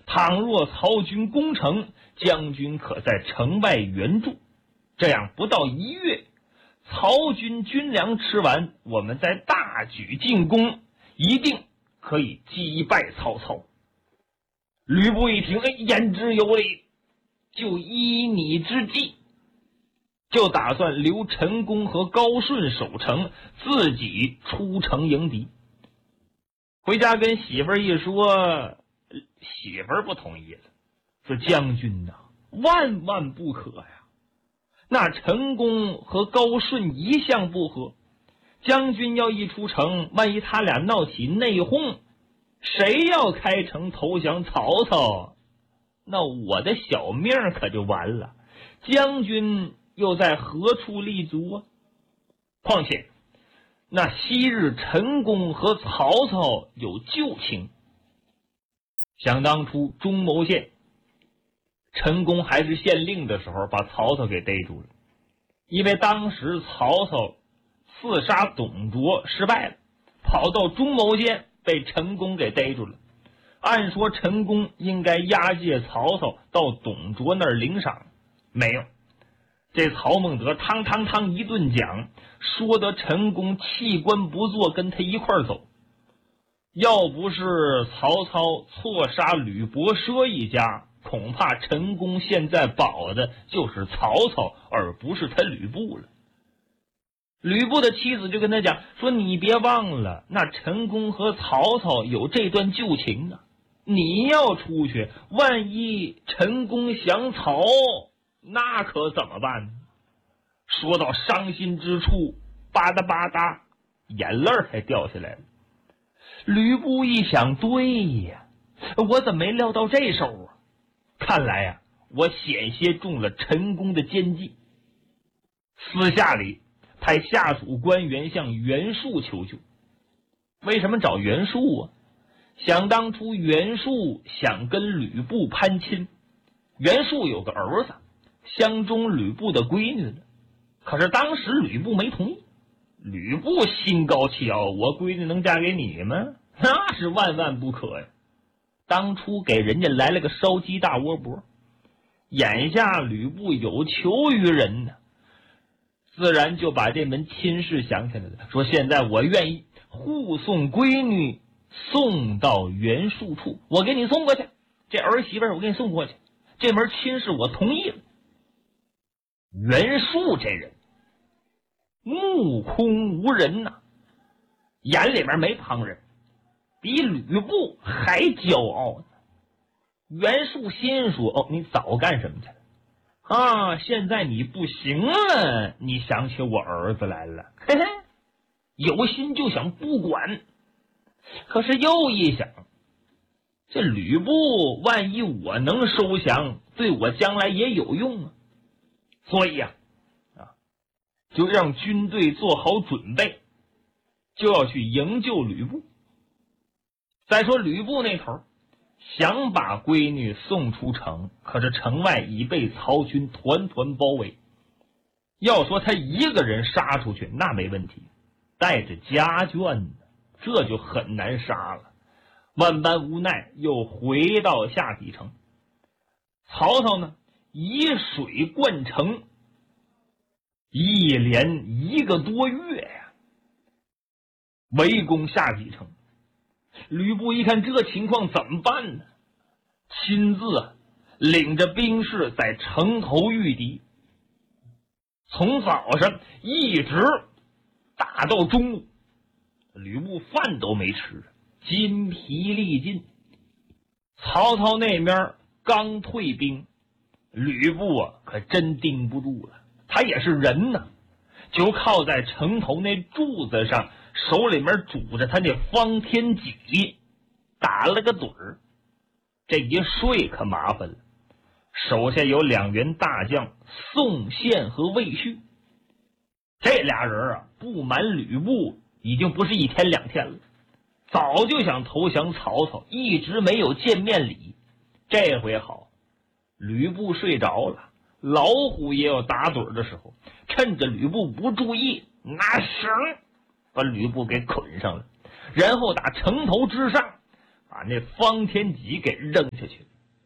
倘若曹军攻城，将军可在城外援助。这样不到1月，曹军军粮吃完，我们再大举进攻，一定可以击败曹操。”吕布一听，言之有理，就依你之计，就打算留陈宫和高顺守城，自己出城迎敌。回家跟媳妇儿一说，媳妇儿不同意了，说：“将军呐，万万不可呀！那陈宫和高顺一向不和，将军要一出城，万一他俩闹起内讧，谁要开城投降曹操，那我的小命可就完了。将军又在何处立足啊？况且那昔日陈宫和曹操有旧情。想当初中牟县陈宫还是县令的时候，把曹操给逮住了。因为当时曹操刺杀董卓失败了，跑到中牟县被陈宫给逮住了。按说陈宫应该押解曹操到董卓那儿领赏，没有。这曹孟德汤汤汤一顿讲，说得陈宫弃官不做，跟他一块儿走。要不是曹操错杀吕伯奢一家，恐怕陈宫现在保的就是曹操，而不是他吕布了。吕布的妻子就跟他讲说：“你别忘了，那陈宫和曹操有这段旧情啊，你要出去，万一陈宫降曹，那可怎么办呢？”说到伤心之处，吧嗒吧嗒，眼泪还掉下来了。吕布一想，对呀，我怎么没料到这手啊？看来呀，我险些中了陈宫的奸计。私下里派下属官员向袁术求救。为什么找袁术啊？想当初袁术想跟吕布攀亲，袁术有个儿子相中吕布的闺女了，可是当时吕布没同意。吕布心高气傲，我闺女能嫁给你吗？那是万万不可呀！当初给人家来了个烧鸡大窝脖，眼下吕布有求于人呢，自然就把这门亲事想起来了，说现在我愿意护送闺女送到袁术处，我给你送过去，这儿媳妇我给你送过去，这门亲事我同意了。袁术这人目空无人呐，眼里面没旁人，比吕布还骄傲呢。袁术心说：“哦，你早干什么去了啊？现在你不行了，你想起我儿子来了，嘿嘿，有心就想不管。可是又一想，这吕布万一我能收降，对我将来也有用啊。所以就让军队做好准备，就要去营救吕布。再说吕布那头想把闺女送出城，可是城外已被曹军团团包围。要说他一个人杀出去那没问题，带着家眷呢，这就很难杀了。万般无奈，又回到下邳城。曹操呢，以水灌城，一连1个多月呀，围攻下邳城。吕布一看这情况怎么办呢？亲自领着兵士在城头御敌，从早上一直打到中午，吕布饭都没吃，筋疲力尽。曹操那边刚退兵，吕布可真盯不住了，他也是人呢，就靠在城头那柱子上，手里面拄着他那方天戟，打了个盹儿。这一睡可麻烦了，手下有2员大将宋宪和魏续，这俩人不瞒吕布已经不是1天2天了，早就想投降曹操，一直没有见面礼。这回好，吕布睡着了，老虎也有打盹的时候，趁着吕布不注意，拿绳把吕布给捆上了，然后打城头之上把那方天戟给扔下去。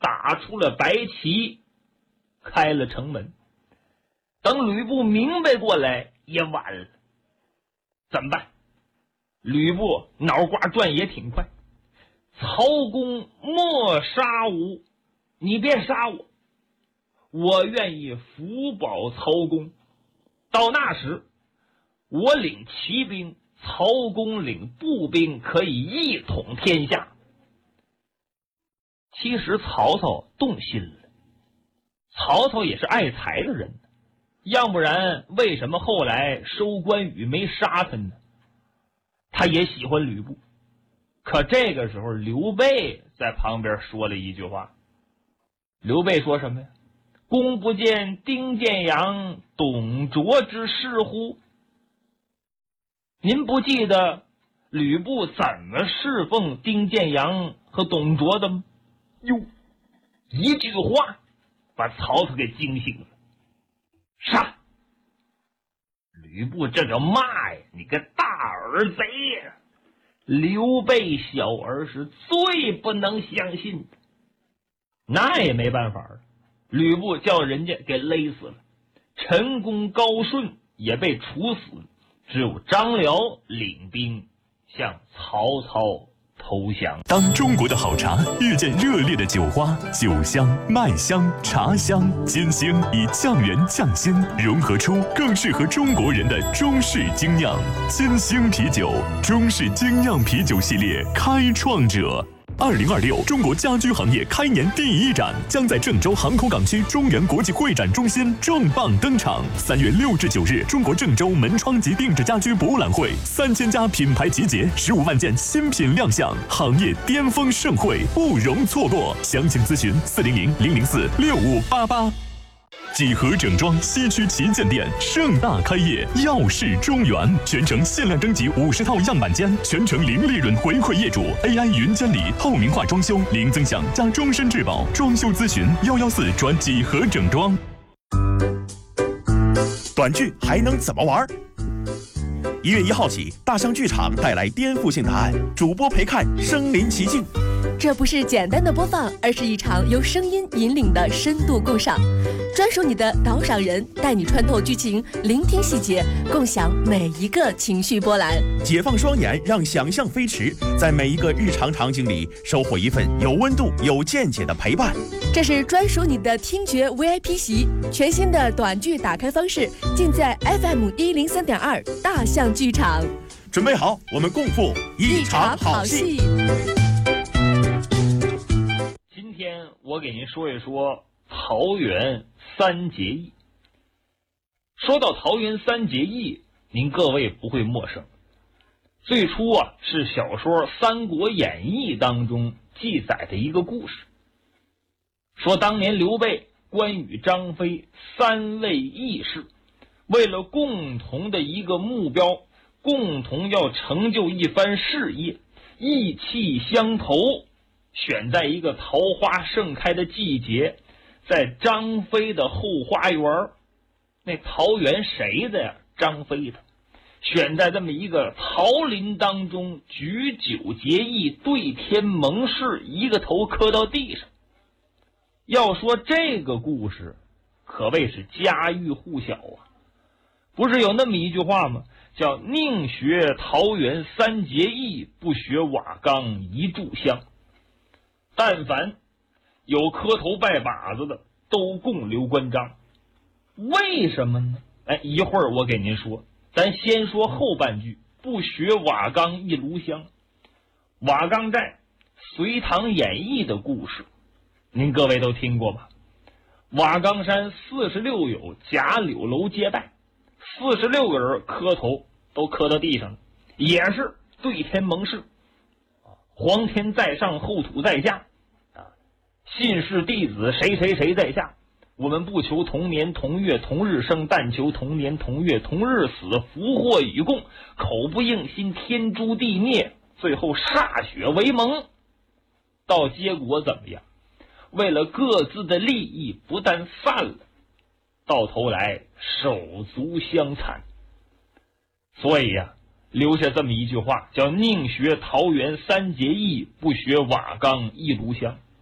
打出了白旗，开了城门。等吕布明白过来，也晚了。怎么办？吕布脑瓜转也挺快。曹公莫杀吾，你别杀我，我愿意辅保曹公。到那时，我领骑兵，曹公领步兵，可以一统天下。其实曹操动心了，曹操也是爱才的人，要不然为什么后来收关羽没杀他呢？他也喜欢吕布。可这个时候刘备在旁边说了一句话。刘备说什么呀？公不见丁建阳、董卓之事乎？您不记得吕布怎么侍奉丁建阳和董卓的吗？哟，一句话把曹操给惊醒了。杀！吕布这个骂呀，你个大耳贼呀！刘备小儿是最不能相信的。那也没办法了，吕布叫人家给勒死了，陈宫、高顺也被处死，只有张辽领兵向曹操投降。 当中国的好茶遇见热烈的酒花，酒香、麦香、茶香、金星以酱园酱鲜融合出更适合中国人的中式精酿。金星啤酒，中式精酿啤酒系列开创者。2026中国家居行业开年第一展将在郑州航空港区中原国际会展中心重磅登场。3月6至9日，中国郑州门窗及定制家居博览会，3000家品牌集结，15万件新品亮相，行业巅峰盛会不容错过。详情咨询400-004-6588。几何整装西区旗舰店盛大开业，耀世中原，全程限量征集50套样板间，全程零利润回馈业主 ，AI 云监理，透明化装修，零增享加终身质保。装修咨询114转几何整装。 短剧还能怎么玩？1月1号起，大象剧场带来颠覆性答案，主播陪看身临其境。 这不是简单的播放，而是一场由声音引领的深度共赏。专属你的导赏人，带你穿透剧情，聆听细节，共享每一个情绪波澜。 解放双眼，让想象飞驰，在每一个日常场景里收获一份有温度、有见解的陪伴。 这是专属你的听觉 VIP 席，全新的短剧打开方式，尽在 FM103.2大象剧场。 准备好，我们共赴一场好戏。 今天我给您说一说桃园三结义。说到桃园三结义，您各位不会陌生。最初是小说《三国演义》当中记载的一个故事，说当年刘备、关羽、张飞3位义士，为了共同的一个目标，共同要成就一番事业，意气相投，选在一个桃花盛开的季节，在张飞的后花园。那桃园谁的呀？张飞的。选在这么一个桃林当中，举酒结义，对天盟誓，一个头磕到地上。要说这个故事可谓是家喻户晓啊。不是有那么一句话吗？叫宁学桃园三结义，不学瓦岗一炷香。但凡有磕头拜把子的，都供刘关张。为什么呢？一会儿我给您说。咱先说后半句，不学瓦岗一炉香。瓦岗寨隋唐演义的故事您各位都听过吧？瓦岗山46友贾柳楼结拜，46个人磕头都磕到地上了，也是对天盟誓，皇天在上，后土在下，信士弟子谁谁谁在下，我们不求同年同月同日生，但求同年同月同日死，福祸与共，口不应心，天诛地灭，最后歃血为盟。到结果怎么样？为了各自的利益，不但散了，到头来手足相残。所以留下这么一句话，叫宁学桃园三结义，不学瓦岗一炉香。